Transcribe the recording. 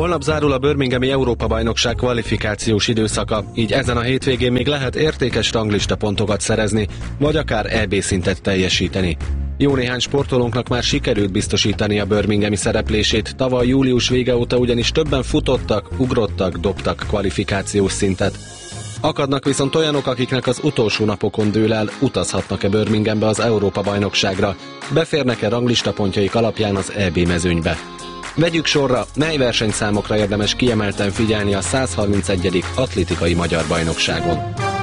Holnap zárul a birminghami Európa-bajnokság kvalifikációs időszaka, így ezen a hétvégén még lehet értékes ranglista pontokat szerezni, vagy akár EB szintet teljesíteni. Jó néhány sportolónknak már sikerült biztosítani a birminghami szereplését, tavaly július vége óta ugyanis többen futottak, ugrottak, dobtak kvalifikációs szintet. Akadnak viszont olyanok, akiknek az utolsó napokon dől el, utazhatnak-e Birminghambe az Európa-bajnokságra, beférnek-e ranglista pontjaik alapján az EB mezőnybe. Vegyük sorra, mely versenyszámokra érdemes kiemelten figyelni a 131. atlétikai magyar bajnokságon.